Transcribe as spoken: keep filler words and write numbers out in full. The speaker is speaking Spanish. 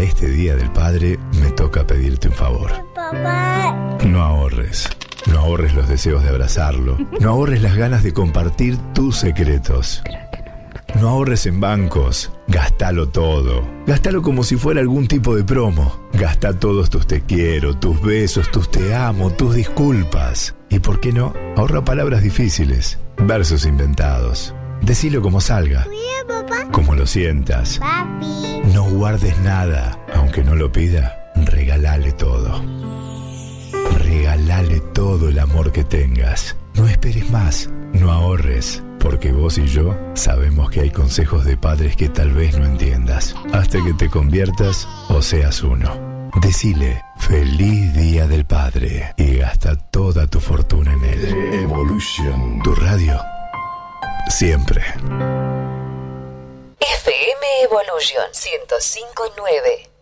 este Día del Padre me toca pedirte un favor. Papá. No ahorres. No ahorres los deseos de abrazarlo. No ahorres las ganas de compartir tus secretos. No ahorres en bancos. Gastalo todo. Gastalo como si fuera algún tipo de promo. Gasta todos tus te quiero, tus besos, tus te amo, tus disculpas. Y por qué no, ahorra palabras difíciles, versos inventados. Decilo como salga. Mira, papá. Como lo sientas. Papi. No guardes nada. Aunque no lo pida, regalale todo. Regalale todo el amor que tengas. No esperes más. No ahorres. Porque vos y yo sabemos que hay consejos de padres que tal vez no entiendas. Hasta que te conviertas o seas uno. Decile, feliz Día del Padre. Y gasta toda tu fortuna en él. Evolution. Tu radio. Siempre. F M Evolution ciento cinco punto nueve.